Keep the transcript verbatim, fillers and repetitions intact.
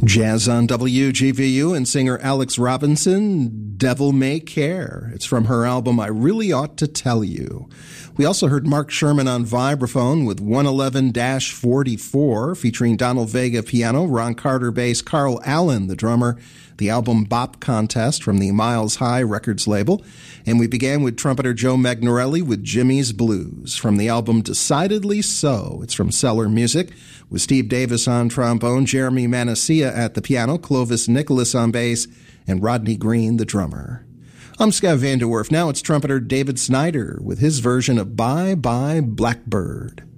Jazz on W G V U and singer Alex Robinson, Devil May Care. It's from her album I Really Ought to Tell You. We also heard Mark Sherman on vibraphone with one eleven forty-four, featuring Donald Vega piano, Ron Carter bass, Carl Allen, the drummer, the album Bop Contest from the Miles High Records label. And we began with trumpeter Joe Magnorelli with Jimmy's Blues from the album Decidedly So. It's from Cellar Music, with Steve Davis on trombone, Jeremy Manacia at the piano, Clovis Nicholas on bass, and Rodney Green, the drummer. I'm Scott Vanderwerf. Now it's trumpeter David Snyder with his version of Bye Bye Blackbird.